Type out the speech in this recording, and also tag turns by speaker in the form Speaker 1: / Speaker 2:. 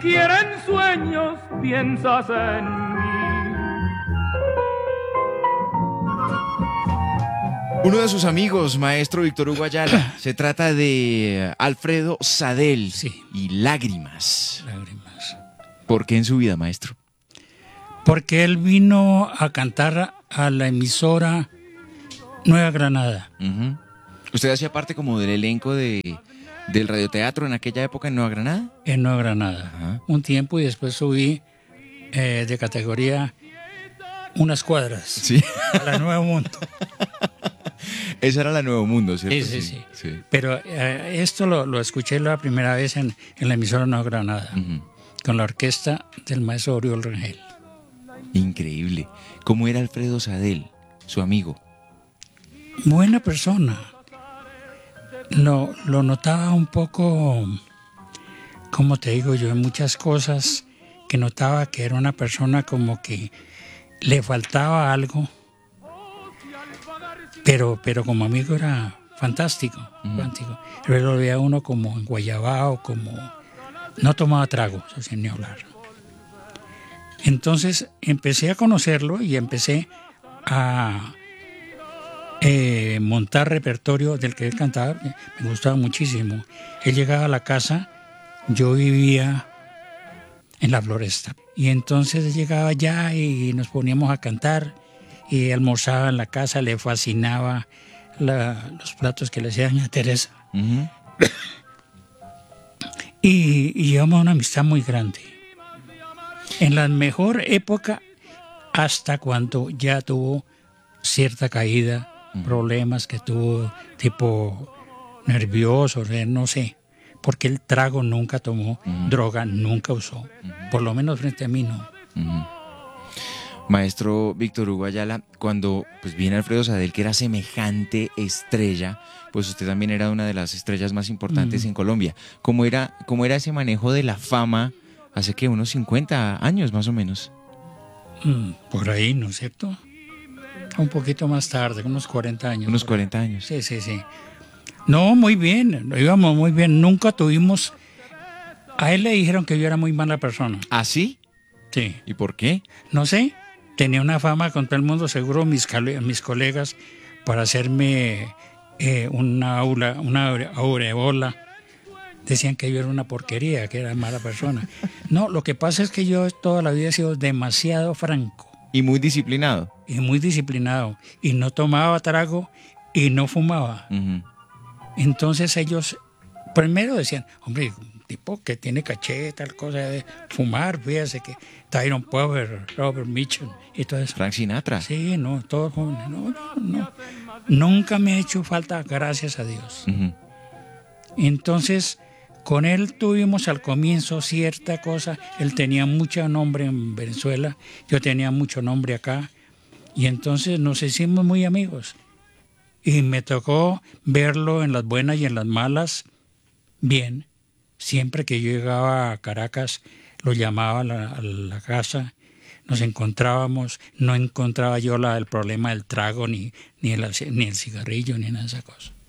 Speaker 1: Quiera en sueños piensas en mí.
Speaker 2: Uno de sus amigos, maestro Víctor Hugo Ayala, se trata de Alfredo Sadel.
Speaker 3: Sí.
Speaker 2: Y Lágrimas.
Speaker 3: Lágrimas.
Speaker 2: ¿Por qué en su vida, maestro?
Speaker 3: Porque él vino a cantar a la emisora Nueva Granada.
Speaker 2: Uh-huh. ¿Usted hacía parte como del elenco del radioteatro en aquella época en Nueva Granada?
Speaker 3: En Nueva Granada.
Speaker 2: Ajá.
Speaker 3: Un tiempo y después subí de categoría unas cuadras.
Speaker 2: Sí.
Speaker 3: A la Nuevo Mundo.
Speaker 2: Esa era la Nuevo Mundo, ¿cierto?
Speaker 3: Sí. Pero esto lo escuché la primera vez en la emisora Nueva Granada,
Speaker 2: Uh-huh.
Speaker 3: con la orquesta del maestro Oriol Rangel.
Speaker 2: Increíble. ¿Cómo era Alfredo Sadel, su amigo?
Speaker 3: Buena persona. Lo notaba un poco, como te digo yo, en muchas cosas que notaba que era una persona como que le faltaba algo, pero como amigo era fantástico, fantástico. Pero lo veía uno como en Guayabao, como no tomaba trago, sin ni hablar. Entonces empecé a conocerlo y empecé a montar repertorio del que él cantaba. Me gustaba muchísimo. Él llegaba a la casa, yo vivía en la Floresta, y entonces él llegaba allá y nos poníamos a cantar y almorzaba en la casa. Le fascinaba los platos que le hacían a Teresa.
Speaker 2: Uh-huh.
Speaker 3: Y llevamos una amistad muy grande. En la mejor época, hasta cuando ya tuvo cierta caída, problemas que tuvo, tipo nervioso, no sé, porque el trago nunca tomó, droga nunca usó, por lo menos frente a mí no.
Speaker 2: Uh-huh. Maestro Víctor Hugo Ayala, cuando pues viene Alfredo Sadel, que era semejante estrella, pues usted también era una de las estrellas más importantes en Colombia. ¿Cómo era ese manejo de la fama hace que unos 50 años más o menos?
Speaker 3: Por ahí, ¿no es cierto? Un poquito más tarde, unos 40 años.
Speaker 2: Unos 40 años.
Speaker 3: Sí. No, muy bien, lo íbamos muy bien. Nunca tuvimos... A él le dijeron que yo era muy mala persona.
Speaker 2: ¿Ah, sí?
Speaker 3: Sí.
Speaker 2: ¿Y por qué?
Speaker 3: No sé, tenía una fama con todo el mundo, seguro mis colegas, para hacerme una aureola. Decían que yo era una porquería, que era mala persona. No, lo que pasa es que yo toda la vida he sido demasiado franco.
Speaker 2: Y muy disciplinado.
Speaker 3: Y muy disciplinado. Y no tomaba trago y no fumaba.
Speaker 2: Uh-huh.
Speaker 3: Entonces ellos primero decían, hombre, un tipo que tiene caché, tal cosa de fumar, fíjese que Tyrone Power, Robert Mitchum y todo eso.
Speaker 2: Frank Sinatra.
Speaker 3: Sí, no, todos jóvenes. No. Nunca me ha hecho falta, gracias a Dios.
Speaker 2: Uh-huh.
Speaker 3: Entonces, con él tuvimos al comienzo cierta cosa. Él tenía mucho nombre en Venezuela, yo tenía mucho nombre acá. Y entonces nos hicimos muy amigos. Y me tocó verlo en las buenas y en las malas, bien. Siempre que yo llegaba a Caracas, lo llamaba a la casa, nos encontrábamos, no encontraba yo el problema del trago, ni el cigarrillo, ni nada de esa cosa.